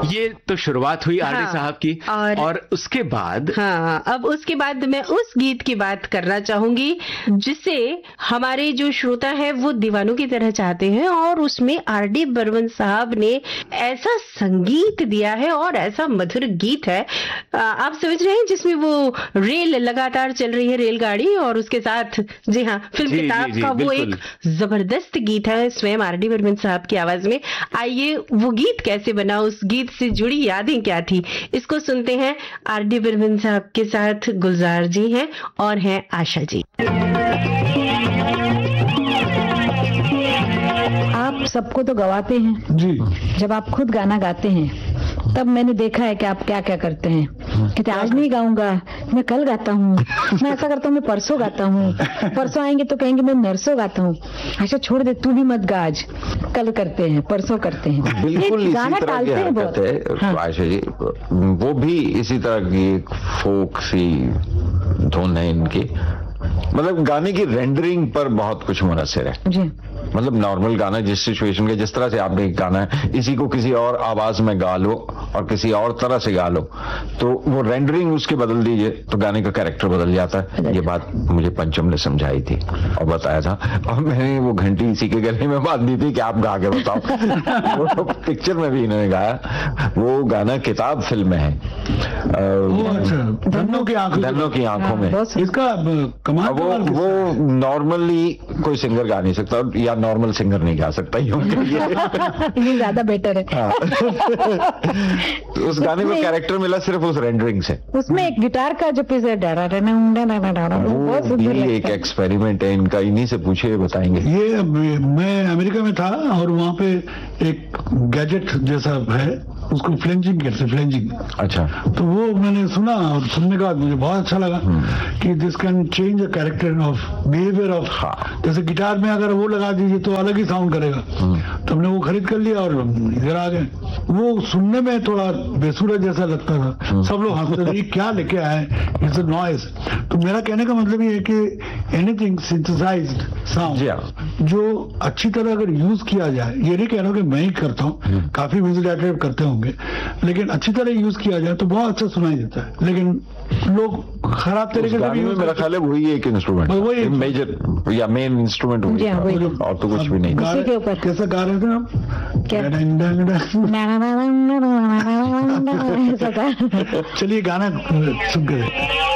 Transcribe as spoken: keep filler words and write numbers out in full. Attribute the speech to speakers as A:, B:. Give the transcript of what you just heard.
A: ये तो शुरुआत हुई आर डी
B: हाँ,
A: साहब की।
B: और,
A: और उसके बाद
B: हाँ, अब उसके बाद मैं उस गीत की बात करना चाहूंगी जिसे हमारे जो श्रोता है वो दीवानों की तरह चाहते हैं, और उसमें आर डी बर्मन साहब ने ऐसा संगीत दिया है और ऐसा मधुर गीत है, आ, आप समझ रहे हैं, जिसमें वो रेल लगातार चल रही है, रेलगाड़ी, और उसके साथ जी हाँ फिल्म
A: जी,
B: किताब
A: जी, जी,
B: का वो
A: बिल्कुल।
B: एक जबरदस्त गीत है स्वयं आर डी बर्मन साहब की आवाज में। आइए वो गीत कैसे बना, उस गीत से जुड़ी यादें क्या थी, इसको सुनते हैं। आर डी बर्मन साहब के साथ गुलजार जी हैं और हैं आशा जी।
C: आप सबको तो गवाते हैं
D: जी।
C: जब आप खुद गाना गाते हैं तब मैंने देखा है कि आप क्या क्या करते हैं। कहते आज नहीं गाऊंगा, मैं कल गाता हूँ, मैं ऐसा करता हूँ, मैं परसों गाता हूँ, परसों आएंगे तो कहेंगे मैं नरसों गाता हूँ। अच्छा छोड़ दे, तू भी मत गा, आज कल करते हैं, परसों करते हैं।
E: बिल्कुल
C: ये
E: इसी
C: गाना
E: तरह की
C: टालते हैं
E: हरकत
C: बहुत।
E: है
C: हाँ।
E: आशा जी, वो भी इसी तरह की एक फोक सी धुन है इनकी। मतलब गाने की रेंडरिंग पर बहुत कुछ मुनस्सिर है।
C: जी
E: मतलब नॉर्मल गाना जिस सिचुएशन के, जिस तरह से आपने गाना है, इसी को किसी और आवाज में गा लो और किसी और तरह से गा लो, तो वो रेंडरिंग उसके बदल दीजिए तो गाने का कैरेक्टर बदल जाता है। ये बात मुझे पंचम ने समझाई थी और बताया था, और मैंने वो घंटी इसी के गले में बांध दी थी कि आप गा के बताओ। वो पिक्चर में भी इन्होंने गाया। वो गाना किताब फिल्म में है,
D: वो अच्छा धन्नो की आंखों
E: धन्नो की आंखों में।
D: इसका कमाल
E: वो वो नॉर्मली कोई सिंगर गा नहीं सकता, या नॉर्मल सिंगर नहीं गा सकता, यूं कहिए।
C: ये ज्यादा बेटर है।
E: हाँ। तो उस गाने को कैरेक्टर मिला सिर्फ उस रेंडरिंग से।
C: उसमें एक गिटार का जो पीस है, डारा डारा डारा डारा, वो बहुत
E: वो
C: सुंदर
E: भी एक
C: लगता है।
E: एक्सपेरिमेंट है इनका, इन्हीं से पूछे बताएंगे।
D: ये मैं अमेरिका में था और वहाँ पे एक गैजेट जैसा है, उसको फ्लेंजिंग कहते हैं, फ्लेंजिंग।
E: अच्छा।
D: तो वो मैंने सुना और सुनने के बाद मुझे बहुत अच्छा लगा कि this can change the character of behaviour of.
E: हाँ।
D: जैसे गिटार में अगर वो लगा दीजिए तो अलग ही साउंड करेगा। तो हमने वो खरीद कर लिया और इधर आ गए। वो सुनने में थोड़ा बेसुरा जैसा लगता था, सब लोग हंसते थे, ये क्या लेके आए, इट्स अ नॉइज। तो मेरा कहने का मतलब ये है कि एनीथिंग सिंथेसाइज्ड
E: जी
D: साउंड
E: हाँ।
D: जो अच्छी तरह अगर यूज किया जाए, ये नहीं कह रहा हूँ कि मैं ही करता हूँ, काफी म्यूजिक डायरेक्टर करते होंगे, लेकिन अच्छी तरह यूज किया जाए तो बहुत अच्छा सुनाई देता है। लेकिन लोग खराब
E: उस
D: तरीके से
E: गाने
D: भी
E: में
D: यूज
E: मेरा ख्याल है वही एक इंस्ट्रूमेंट,
D: वही एक-
E: मेजर या मेन इंस्ट्रूमेंट
C: जी हाँ,
E: वही
C: वही।
E: था, और तो कुछ भी नहीं था।
C: उसी के ऊपर।
D: कैसा गा रहे थे आप?
C: क्या?
D: डंग डंग डंग।
C: ऐसा था।
D: चलिए गाना सुन के देखते हैं।